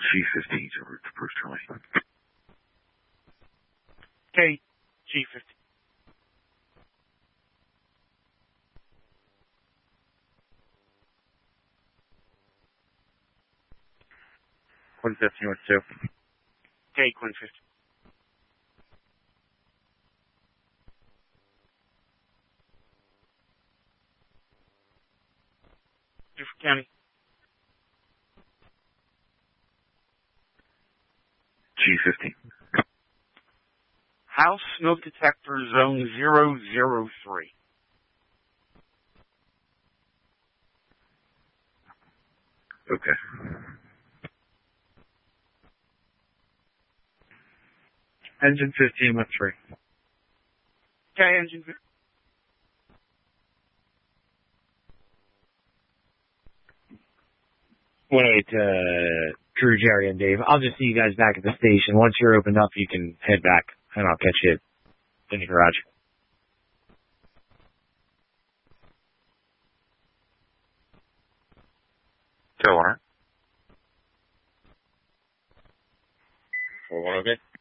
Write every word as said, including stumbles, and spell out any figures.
G fifteen, George, Bruce Charlie. K, G fifteen. Quinn fifteen with two. K, Quinn fifteen. Beaufort County. G fifteen. House smoke detector zone zero zero three. Okay. Engine fifteen with three. K, engine fifteen. one oh eight, uh, Drew, Jerry, and Dave. I'll just see you guys back at the station. Once you're opened up, you can head back, and I'll catch you in the garage. Go on. four one, okay.